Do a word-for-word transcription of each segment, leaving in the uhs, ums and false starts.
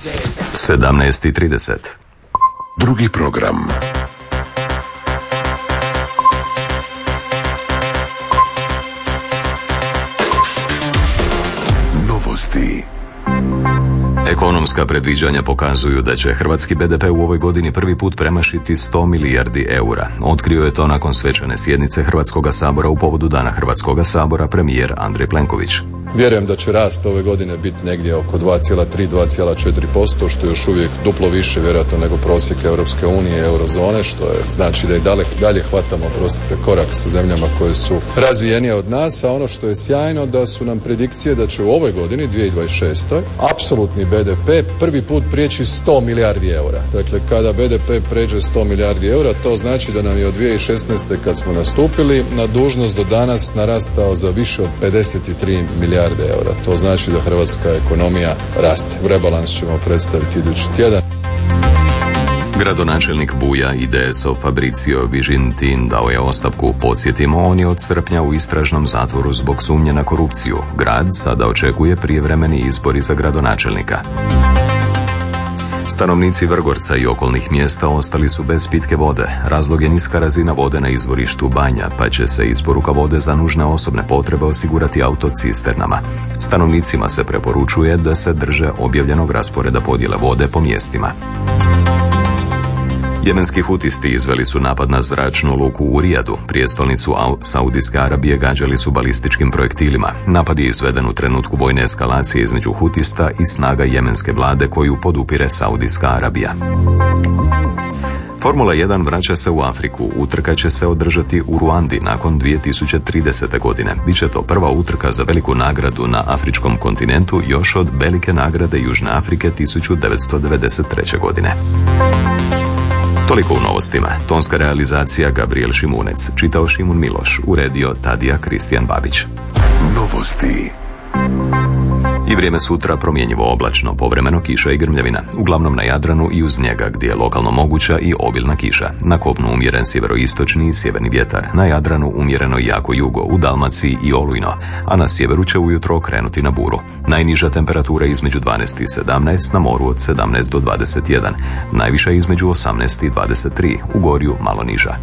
sedamnaest i trideset. Drugi program. Novosti. Ekonomska predviđanja pokazuju da će hrvatski be de pe u ovoj godini prvi put premašiti sto milijardi eura. Otkrio je to nakon svečane sjednice Hrvatskoga sabora u povodu Dana Hrvatskoga sabora premijer Andrej Plenković. Vjerujem da će rast ove godine biti negdje oko dva zarez tri do dva zarez četiri posto, što je još uvijek duplo više vjerojatno nego prosjek Europske unije i eurozone, što je znači da i dalje, dalje hvatamo prostite korak sa zemljama koje su razvijenije od nas, a ono što je sjajno da su nam predikcije da će u ovoj godini dvije tisuće dvadeset šeste. apsolutni be de pe prvi put prijeći sto milijardi eura. Dakle, kada be de pe pređe sto milijardi eura, to znači da nam je od dvije tisuće šesnaeste kad smo nastupili na dužnost do danas narastao za više od pedeset tri milijarde eura. To znači da hrvatska ekonomija raste. Rebalans ćemo predstaviti idući tjedan. Gradonačelnik Buja i de es o Fabricio Vižintin dao je ostavku. Podsjetimo, on je od srpnja u istražnom zatvoru zbog sumnje na korupciju. Grad sada očekuje prijevremeni izbori za gradonačelnika. Stanovnici Vrgorca i okolnih mjesta ostali su bez pitke vode. Razlog je niska razina vode na izvorištu Banja, pa će se isporuka vode za nužne osobne potrebe osigurati autocisternama. Stanovnicima se preporučuje da se drže objavljenog rasporeda podjele vode po mjestima. Jemenski hutisti izveli su napad na zračnu luku u Rijadu. Prijestolnicu Saudijske Arabije gađali su balističkim projektilima. Napad je izveden u trenutku vojne eskalacije između hutista i snaga jemenske vlade koju podupire Saudijska Arabija. Formula jedan vraća se u Afriku. Utrka će se održati u Ruandi nakon dvije tisuće tridesete. godine. Biće to prva utrka za veliku nagradu na afričkom kontinentu još od velike nagrade Južne Afrike tisuću devetsto devedeset treće. godine. Toliko u novostima. Tonska realizacija Gabriel Šimunec. Čitao Šimun Miloš. Uredio Tadija Kristijan Babić. Novosti. I vrijeme sutra promjenjivo oblačno, povremeno kiša i grmljavina. Uglavnom na Jadranu i uz njega gdje je lokalno moguća i obilna kiša. Na kopnu umjeren sjeveroistočni i sjeverni vjetar. Na Jadranu umjereno i jako jugo, u Dalmaciji i olujno. A na sjeveru će ujutro krenuti na buru. Najniža temperatura između dvanaest i sedamnaest, na moru od sedamnaest do dvadeset jedan. Najviša između osamnaest i dvadeset tri, u Gorju malo niža.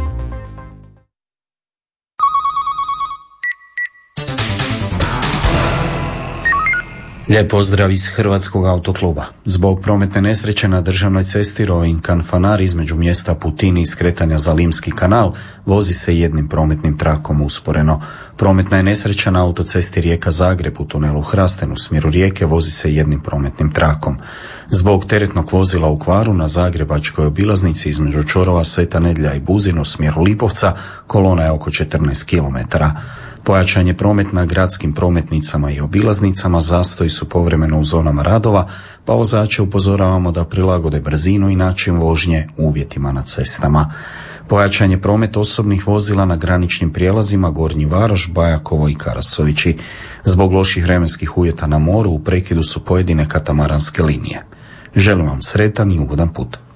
Lijep pozdrav iz Hrvatskog autokluba. Zbog prometne nesreće na državnoj cesti Rovinj-Kanfanar između mjesta Putini i skretanja za Limski kanal vozi se jednim prometnim trakom usporeno. Prometna je nesreća na autocesti Rijeka-Zagreb u tunelu Hrasten u smjeru Rijeke vozi se jednim prometnim trakom. Zbog teretnog vozila u kvaru na zagrebačkoj obilaznici između čvorova Sveta Nedjelja i Buzin u smjeru Lipovca kolona je oko četrnaest kilometara. Pojačan je promet na gradskim prometnicama i obilaznicama, zastoji su povremeno u zonama radova, pa vozače upozoravamo da prilagode brzinu i način vožnje uvjetima na cestama. Pojačan je promet osobnih vozila na graničnim prijelazima Gornji Varoš, Bajakovo i Karasovići. Zbog loših vremenskih uvjeta na moru u prekidu su pojedine katamaranske linije. Želim vam sretan i ugodan put.